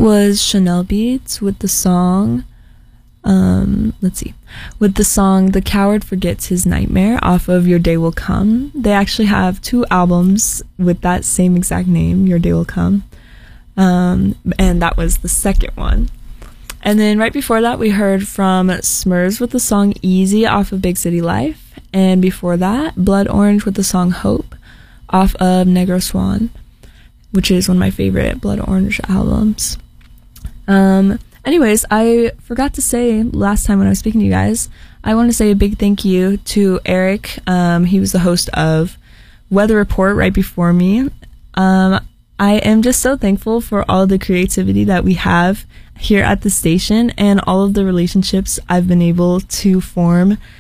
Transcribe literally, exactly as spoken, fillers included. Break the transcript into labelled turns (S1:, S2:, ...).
S1: was Chanel Beats with the song, um, let's see, with the song The Coward Forgets His Nightmare off of Your Day Will Come. They actually have two albums with that same exact name, Your Day Will Come. Um, and that was the second one. And then right before that, we heard from Smurs with the song Easy off of Big City Life. And before that, Blood Orange with the song Hope off of Negro Swan, which is one of my favorite Blood Orange albums. Um, anyways, I forgot to say last time when I was speaking to you guys, I want to say a big thank you to Eric. Um, he was the host of Weather Report right before me. Um, I am just so thankful for all the creativity that we have here at the station and all of the relationships I've been able to form